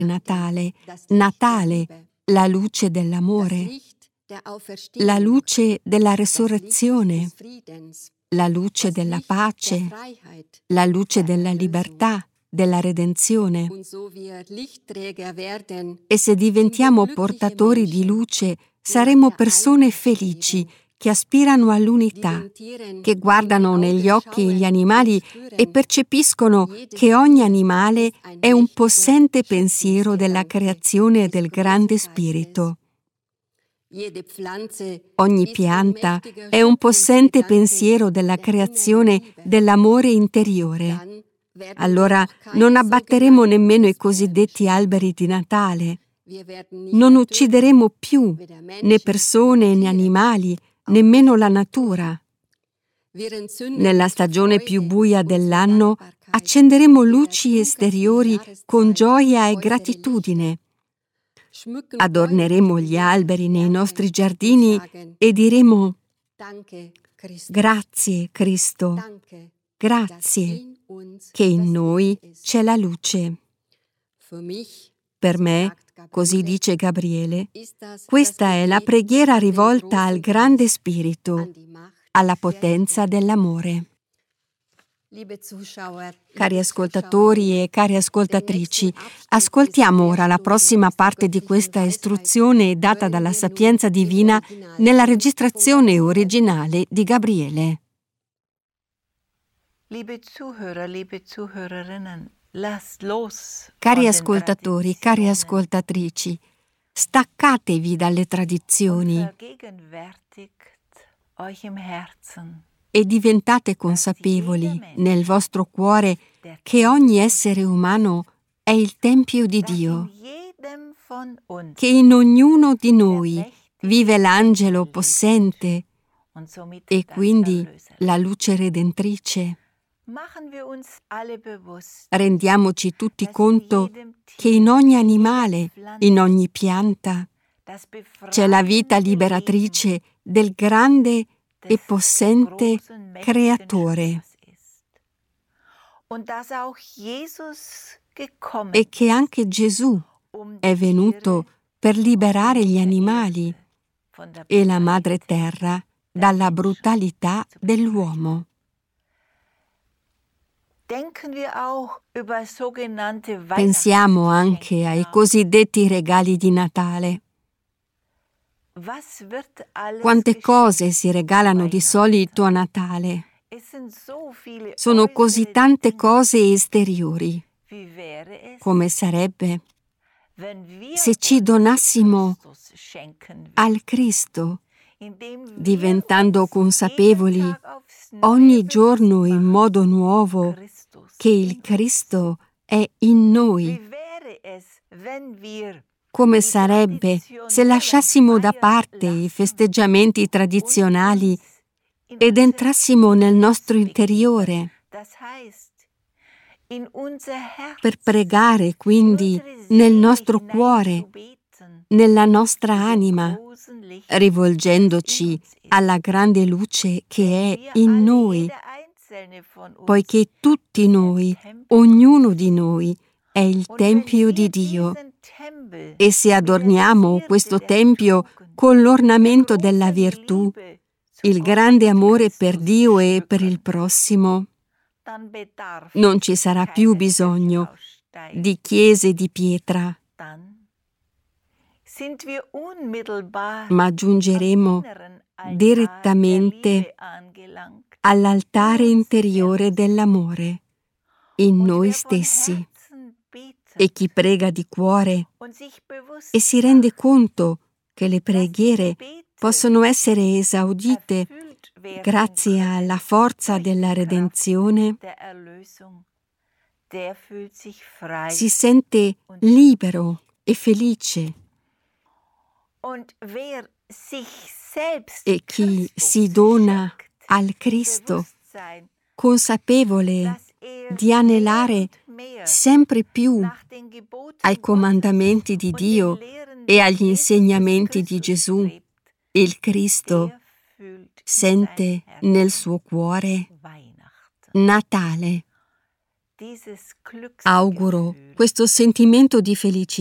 Natale, Natale, la luce dell'amore, la luce della resurrezione, la luce della pace, la luce della libertà, della redenzione. E se diventiamo portatori di luce, saremo persone felici che aspirano all'unità, che guardano negli occhi gli animali e percepiscono che ogni animale è un possente pensiero della creazione e del grande spirito. Ogni pianta è un possente pensiero della creazione dell'amore interiore. Allora non abbatteremo nemmeno i cosiddetti alberi di Natale. Non uccideremo più né persone né animali, nemmeno la natura. Nella stagione più buia dell'anno accenderemo luci esteriori con gioia e gratitudine. Adorneremo gli alberi nei nostri giardini e diremo: grazie Cristo, grazie che in noi c'è la luce. Per me, così dice Gabriele, questa è la preghiera rivolta al grande spirito, alla potenza dell'amore. Cari ascoltatori e cari ascoltatrici, ascoltiamo ora la prossima parte di questa istruzione data dalla Sapienza Divina nella registrazione originale di Gabriele. Liebe Zuhörer, liebe Zuhörerinnen, lasst los. Cari ascoltatori, cari ascoltatrici, staccatevi dalle tradizioni e diventate consapevoli nel vostro cuore che ogni essere umano è il Tempio di Dio, che in ognuno di noi vive l'angelo possente e quindi la luce redentrice. Rendiamoci tutti conto che in ogni animale, in ogni pianta, c'è la vita liberatrice del grande e possente Creatore e che anche Gesù è venuto per liberare gli animali e la madre terra dalla brutalità dell'uomo. Pensiamo anche ai cosiddetti regali di Natale. Quante cose si regalano di solito a Natale? Sono così tante cose esteriori. Come sarebbe se ci donassimo al Cristo, diventando consapevoli ogni giorno in modo nuovo che il Cristo è in noi? Come sarebbe se lasciassimo da parte i festeggiamenti tradizionali ed entrassimo nel nostro interiore per pregare quindi nel nostro cuore, nella nostra anima, rivolgendoci alla grande luce che è in noi, poiché tutti noi, ognuno di noi, è il Tempio di Dio. E se adorniamo questo Tempio con l'ornamento della virtù, il grande amore per Dio e per il prossimo, non ci sarà più bisogno di chiese di pietra, ma giungeremo direttamente all'altare interiore dell'amore in noi stessi. E chi prega di cuore e si rende conto che le preghiere possono essere esaudite grazie alla forza della redenzione, si sente libero e felice. E chi si dona al Cristo, consapevole di anelare sempre più ai comandamenti di Dio e agli insegnamenti di Gesù, il Cristo sente nel suo cuore Natale, Auguro questo sentimento di felicità